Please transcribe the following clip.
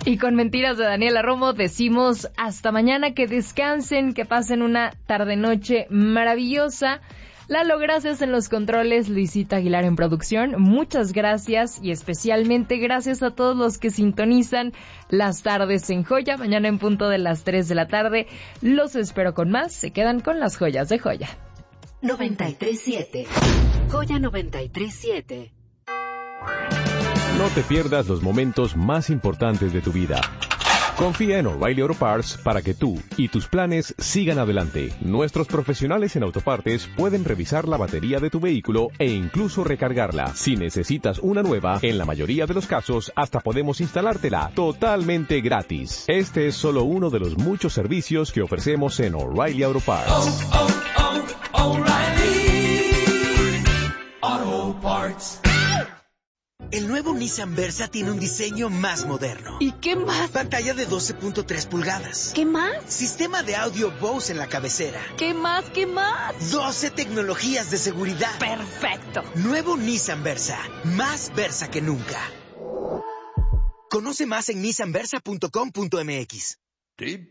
Y con mentiras de Daniela Romo decimos hasta mañana, que descansen, que pasen una tarde-noche maravillosa. Lalo, gracias en los controles, Luisita Aguilar en producción, muchas gracias y especialmente gracias a todos los que sintonizan las tardes en Joya. Mañana en punto de las 3 de la tarde los espero con más, se quedan con las joyas de Joya. 93.7 Joya 93.7. No te pierdas los momentos más importantes de tu vida. Confía en O'Reilly Auto Parts para que tú y tus planes sigan adelante. Nuestros profesionales en autopartes pueden revisar la batería de tu vehículo e incluso recargarla. Si necesitas una nueva, en la mayoría de los casos, hasta podemos instalártela totalmente gratis. Este es solo uno de los muchos servicios que ofrecemos en O'Reilly Auto Parts. O'Reilly Auto Parts. El nuevo Nissan Versa tiene un diseño más moderno. ¿Y qué más? Pantalla de 12.3 pulgadas. ¿Qué más? Sistema de audio Bose en la cabecera. ¿Qué más? ¿Qué más? 12 tecnologías de seguridad. ¡Perfecto! Nuevo Nissan Versa. Más Versa que nunca. Conoce más en nissanversa.com.mx.